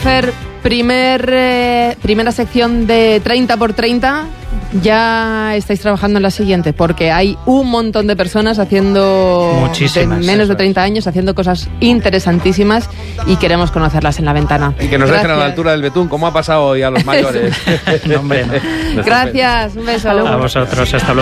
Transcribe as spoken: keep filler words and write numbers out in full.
Fer, primer, eh, primera sección de treinta por treinta. Ya estáis trabajando en la siguiente, porque hay un montón de personas haciendo Muchísimas, de menos de eso treinta años haciendo cosas interesantísimas y queremos conocerlas en La Ventana. Y que nos Gracias. dejen a la altura del betún, como ha pasado hoy a los mayores. No, hombre, no. Gracias, un beso. A vosotros, hasta luego.